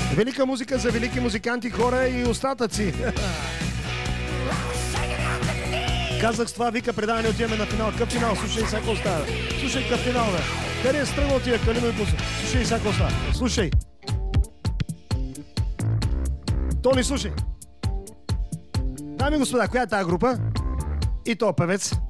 Велика музика за велики музиканти, хора и остатъци. Казах с това, вика, предаване, отиваме на финал. Къв финал? Слушай, всяко остава. Слушай, къв финал, бе. Къде е стръгнал тия Калино и Бусо? Слушай, всяко остава. Слушай. Тони, слушай. Дами и господа, коя е тази група? И то певец.